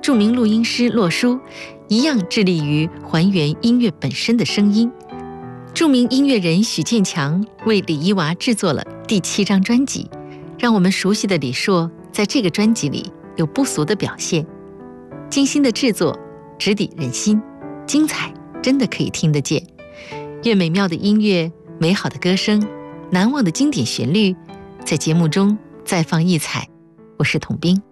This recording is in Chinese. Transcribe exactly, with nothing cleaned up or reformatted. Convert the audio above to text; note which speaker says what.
Speaker 1: 著名录音师洛书一样致力于还原音乐本身的声音。著名音乐人许建强为李怡娃制作了第七张专辑，让我们熟悉的李硕在这个专辑里有不俗的表现。精心的制作，直抵人心，精彩真的可以听得见。愿美妙的音乐、美好的歌声、难忘的经典旋律，在节目中再放异彩。我是童冰。